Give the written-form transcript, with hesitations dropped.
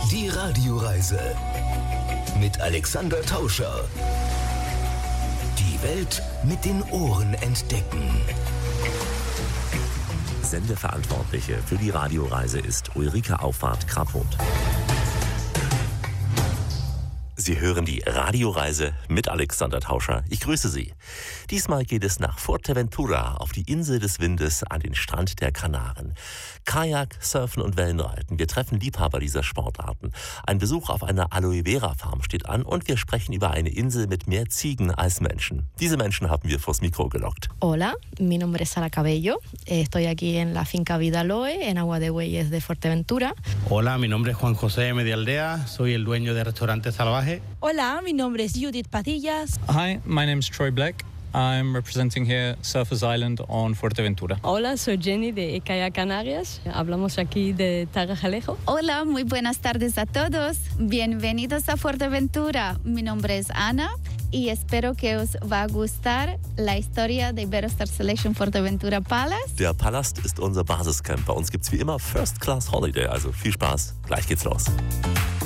Die Radioreise mit Alexander Tauscher. Die Welt mit den Ohren entdecken. Sendeverantwortliche für die Radioreise ist Ulrike Auffahrt-Kraphoth. Sie hören die Radioreise mit Alexander Tauscher. Ich grüße Sie. Diesmal geht es nach Fuerteventura, auf die Insel des Windes, an den Strand der Kanaren. Kajak, Surfen und Wellenreiten. Wir treffen Liebhaber dieser Sportarten. Ein Besuch auf einer Aloe Vera Farm steht an und wir sprechen über eine Insel mit mehr Ziegen als Menschen. Diese Menschen haben wir vors Mikro gelockt. Hola, mi nombre es Sara Cabello. Estoy aquí en la finca Vida Aloe, en Agua de Bueyes de Fuerteventura. Hola, mi nombre es Juan José Medialdea. Soy el dueño del restaurante Salvaje. Hola, mi nombre es Judith Padillas. Hi, my name is Troy Black. I'm representing here Surfers Island on Fuerteventura. Hola, soy Jenny de Kayak Canarias. Hablamos aquí de Tarajalejo. Hola, muy buenas tardes a todos. Bienvenidos a Fuerteventura. Mi nombre es Ana y espero que os va a gustar la historia de Iberostar Selection Fuerteventura Palace. Der Palast ist unser Basiscamp. Bei uns gibt's wie immer First Class Holiday. Also viel Spaß. Gleich geht's los.